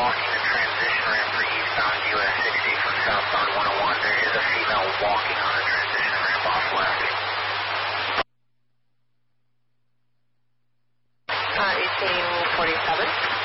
walking the transition ramp for eastbound US 60 from southbound 101. There is a female walking on the transition ramp off left. 1847.